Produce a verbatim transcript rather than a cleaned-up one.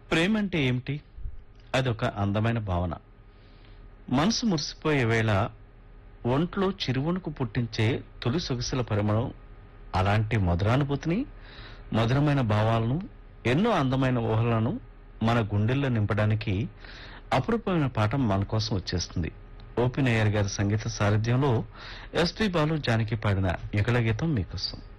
ప్రేమంటే ఏమిటి? అదొక అందమైన భావన. మనసు మురిసిపోయే వేళ ఒంట్లో చిరువణుకు పుట్టించే తొలి సొగసుల పరిమళం. అలాంటి మధురానుభూతిని, మధురమైన భావాలను, ఎన్నో అందమైన ఊహలను మన గుండెల్లో నింపడానికి అపురూపమైన పాఠం మన కోసం వచ్చేస్తుంది. ఓపీ నయ్యర్ గారి సంగీత సారథ్యంలో ఎస్పీ బాలు, జానకి పాడిన యుగళ గీతం మీకోసం.